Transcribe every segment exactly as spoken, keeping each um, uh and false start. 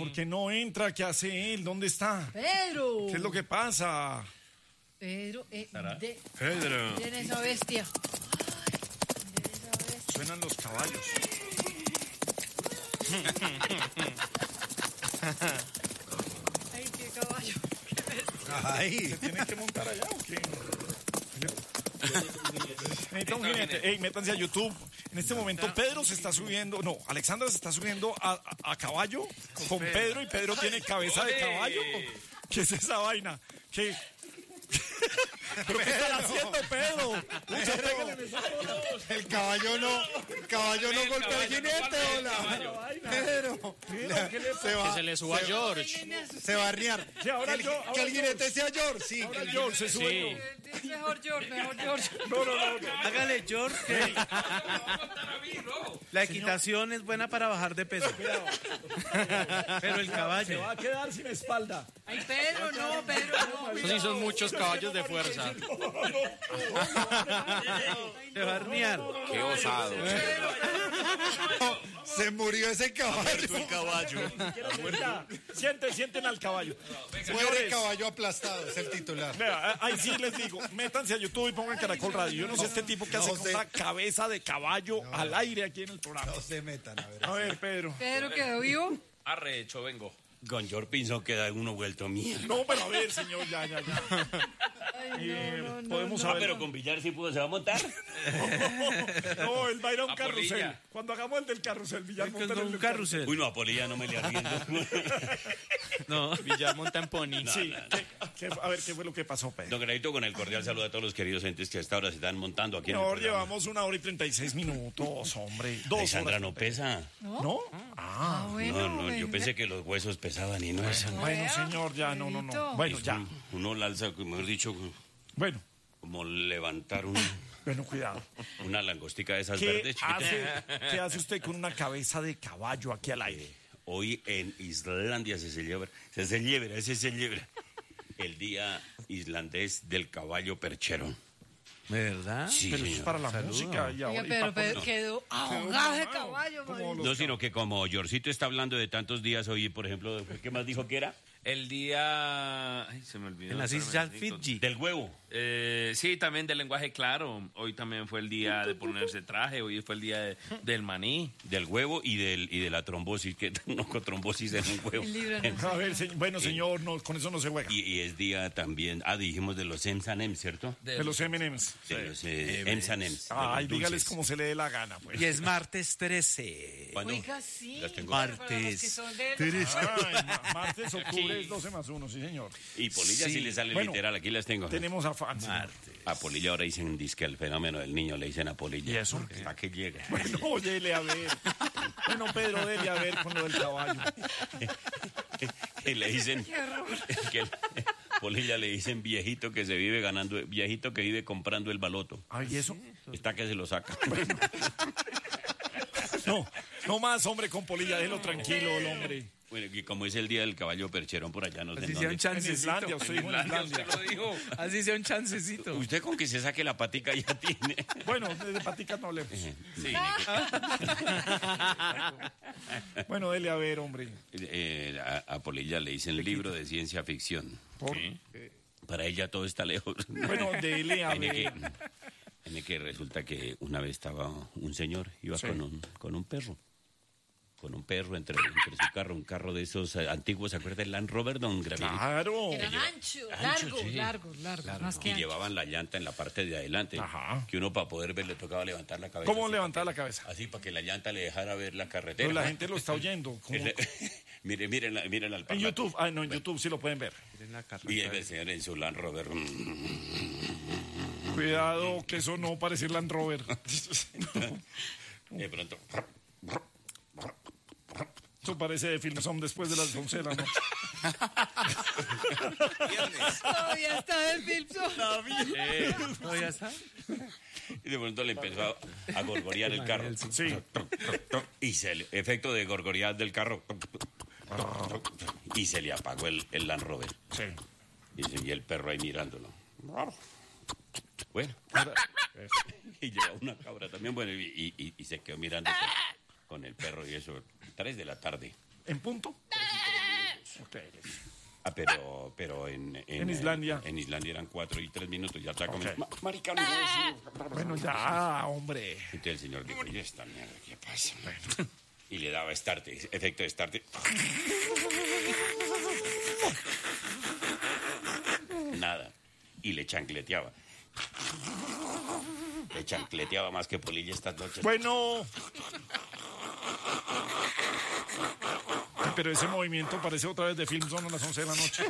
¿por qué no entra? ¿Qué hace él? ¿Dónde está? Pedro. ¿Qué es lo que pasa? Pedro, eh, de, Pedro. miren esa bestia. Ay, miren esa bestia. Suenan los caballos. Ay, qué caballo. Qué bestia. Ay. ¿Se tienen que montar allá o qué? Necesita un jinete. Ey, métanse a YouTube. En este momento Pedro se está subiendo, no, Alexandra se está subiendo a, a, a caballo con Pedro y Pedro tiene cabeza de caballo. ¿Qué es esa vaina? ¿Qué? ¿Pero qué están haciendo, Pedro? Mucha, pégale en esa bola. El caballo no, el caballo no golpea al jinete, hola. Pedro, ¿Qué le se va, Que se le suba a George. se va a arriar. Sí, ahora El- yo, ahora que el yo. jinete sea George, sí. Ahora que el George se sube. Sí. Es mejor George, mejor George. No, no, no, no. Hágale, George. que La equitación es buena para bajar de peso. Pero el Se caballo. va a quedar sin espalda. Ay, Pedro, no, Pedro, no. Eso sí son muchos caballos de fuerza. Se va a arnear. Qué osado. Se murió ese caballo. El caballo. Ya, sienten, sienten al caballo. Muere Señores, caballo aplastado, es el titular. vea, ahí sí les digo, métanse a YouTube y pongan Caracol Radio. Yo no sé este tipo que hace no con sé. una cabeza de caballo al aire aquí en el programa. No se metan, a ver. A ver, Pedro. Pedro quedó vivo. Arrecho, vengo. Con George Pinson queda uno vuelto mierda. No, pero a ver, señor, ya, ya, ya. Ay, Eh, no, no, no. podemos no. Ah, saber. pero con Villar sí pudo, se va a montar. No, él va a ir a un A carrusel. Polilla. Cuando hagamos el del carrusel, Villar Es que monta es en el un del carrusel. Uy, no, a Polilla no me le arriendo. No. Villar monta en pony. Sí, ¿qué- qué- a ver, ¿qué fue lo que pasó, Pedro? Don Granito, con el cordial saludo a todos los queridos entes que hasta ahora se están montando aquí en el Señor, programa. llevamos una hora y treinta y seis minutos, hombre. Dos Alexandra horas. no pesa. ¿No? Ah, bueno. No, no, yo venga. pensé que los huesos pesaban y no es. Bueno, señor, ya, no, no, no. Pedrito. Bueno, ya. Uno la alza, mejor dicho, Bueno, como levantar un- bueno, cuidado. una langostica de esas ¿Qué verdes chiquitas. hace, ¿Qué hace usted con una cabeza de caballo aquí al aire? Hoy en Islandia se celebra, se celebra, se celebra el Día Islandés del Caballo Perchero. ¿Verdad? Sí, Pero eso es señor. para la Saludo. música y Oiga, ahora y pero para Pedro poner- quedó ahogado de caballo, Como marica. los- No, sino que como Yorcito está hablando de tantos días hoy, por ejemplo, ¿qué más dijo que era? El día... Ay, se me olvidó. En las espérame, Islas necesito- Fiji. Del huevo. Eh, sí, también del lenguaje claro. Hoy también fue el día de ponerse traje. Hoy fue el día de- del maní. Del huevo y del y de la trombosis, que no con trombosis en un huevo. El libro no. A ver, se- bueno, señor, no, con eso no se juega. Y, y es día también, ah, dijimos de los M and M's, ¿cierto? De los M and M's. De los eh, M and M's. de Ay, los dígales dulces. como se le dé la gana, pues. Y es martes trece. ¿Cuándo? Oiga, sí. Las tengo. Pero para los Martes. que son de- Ay, ma- martes, octubre es doce más uno, sí, señor. Y Polilla sí, Sí. le sale Bueno, literal, aquí las tengo. Tenemos a fans. A Polilla ahora dicen disque el fenómeno del niño, le dicen a Polilla. ¿Y eso? Hasta que llega. Bueno, óyele a ver. Bueno, Pedro, dele a ver con lo del caballo. Y le dicen Qué horror. que el- Polilla le dicen viejito que se vive ganando, viejito que vive comprando el baloto. Ay, ¿y eso? Está que se lo saca. No, no más, hombre, con Polilla, déjelo tranquilo, el hombre. Bueno, y como es el día del caballo percherón por allá, no sé en Así sea un dónde. En chancecito. Islandia, usted dijo en Islandia. Usted lo dijo. Así sea un chancecito. Usted con que se saque la patica ya tiene. Bueno, de paticas no hablemos. Sí, Bueno, dele a ver, hombre. eh, a, a Polilla le dicen libro de ciencia ficción. Por- Para ella todo está lejos. Bueno, dele a Tiene que, ver. tiene que resulta que una vez estaba un señor, iba Sí. con, un, con un perro. Con un perro entre, entre su carro, un carro de esos eh, antiguos, ¿se acuerda del Land Rover, don Gabriel? Claro. Eran anchos, largos, sí. largos, largos, más que Y anchos. llevaban la llanta en la parte de adelante. Ajá. Que uno para poder ver le tocaba levantar la cabeza. ¿Cómo así, levantar la cabeza? Así para que la llanta le dejara ver la carretera. Pero la gente lo está oyendo. como- mire, miren, la- miren al En parlante. YouTube, ah, no, en YouTube sí lo pueden ver. Y el señor en su Land Rover. Cuidado, que eso no parece Land Rover. De pronto. Eso parece de Filmson después de las once de la noche. Todavía está el Filpson. eh, ¿No, ya está? y de pronto le empezó a, a gorgorear el carro. Sí. Y se le, efecto de gorgorear del carro. Y se le apagó el, el Land Rover. Sí. Y, se- y el perro ahí mirándolo. Bueno. Y lleva una cabra también, bueno, y, y- y se quedó mirando con, con el perro y eso. Tres de la tarde. ¿En punto? Ah, pero, pero en, en, En Islandia. En, en Islandia eran cuatro y tres minutos. Ya está Ok. como. Ma- Marica, no, sí. Bueno, ya, hombre. Entonces el señor dijo, ¿y esta mierda qué pasa? Y le daba start, efecto de start. Nada. Y le chancleteaba. Le chancleteaba más que Polilla estas noches. Bueno. Pero ese movimiento parece otra vez de Film Zone a las once de la noche.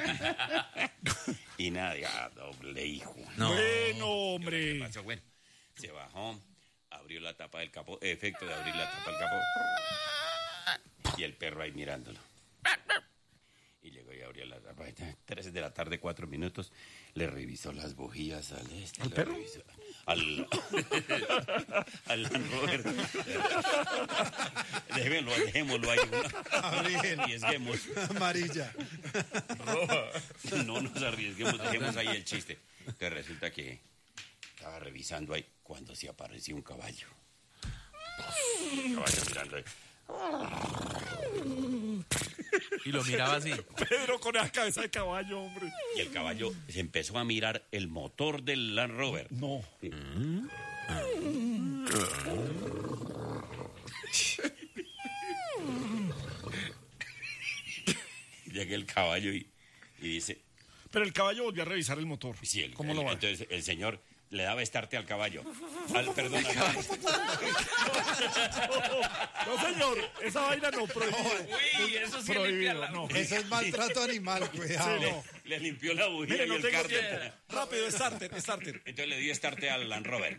Y nada, ya, doble hijo. Bueno, hombre. pasó? Bueno, se bajó, abrió la tapa del capó, efecto de abrir la tapa del capó. Y el perro ahí mirándolo. Y llegó y abrió la tapa. Tres de la tarde, cuatro minutos. Le revisó las bujías al este. ¿Al le perro? revisó- al, al Land Rover. Déjenlo, dejémoslo ahí. Abril. Arriesguemos. Amarilla. No nos arriesguemos, dejemos ahí el chiste. Que resulta que estaba revisando ahí cuando se apareció un caballo. Un caballo mirando ahí. Y lo miraba así. Pedro con la cabeza de caballo, hombre. Y el caballo se empezó a mirar el motor del Land Rover. No. Sí. Llega el caballo y, y dice, Pero el caballo volvió a revisar el motor. sí, el, ¿Cómo el- lo va? entonces el señor le daba estarte al caballo. Al, perdón, al caballo. No, señor, esa vaina no prohibido. Uy, eso sí es Prohibido, limpiarla. no. Eso es maltrato animal, cuidado. Sí, no. Le limpió la bujía Mire, y no el tengo cárter. tiempo. Rápido, starter, starter. Entonces le dio estarte al Land Rover.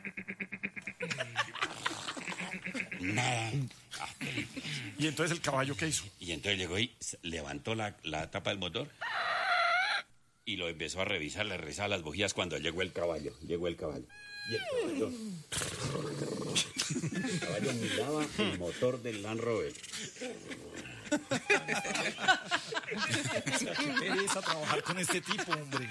Nada. Ah, Y entonces el caballo, ¿qué hizo? y entonces llegó y s- levantó la, la tapa del motor y lo empezó a revisar, le revisaba las bujías cuando llegó el caballo. Llegó el caballo. Y el caballo. El caballo miraba el motor del Land Rover. Qué pereza trabajar con este tipo, hombre.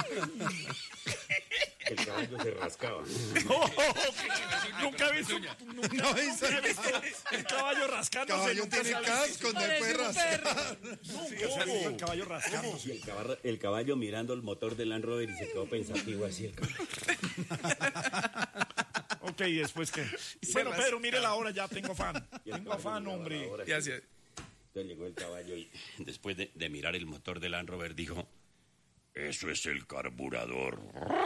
El caballo se rascaba. Nunca he visto, nunca No hizo he visto el caballo rascándose. Caballo nunca tiene se ha visto. casco, no puede rascar. Nunca se ha visto el caballo rascándose. Y el caballo, el caballo mirando el motor del Land Rover y se quedó pensativo así. El caballo. Ok, ¿y después qué? Bueno, Pedro, mire la hora, ya tengo afán. Y el Tengo caballo afán, miraba hombre. la hora. Y así. Entonces llegó el caballo y después de, de mirar el motor del Land Rover dijo, eso es el carburador.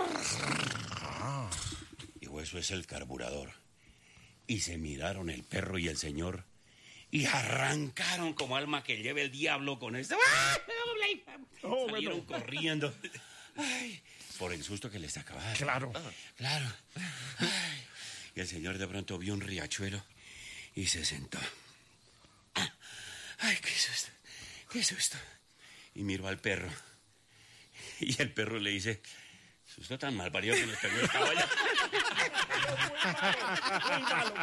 Dijo, eso es el carburador. Y se miraron el perro y el señor y arrancaron como alma que lleve el diablo con esto. Oh, Salieron bueno. corriendo. Ay, por el susto que les acababa. Claro. Claro. Ay. Y el señor de pronto vio un riachuelo y se sentó. Ay, qué susto, qué susto. Y miró al perro. Y el perro le dice, susto tan mal variado que nos pegó el caballo. Muy malo.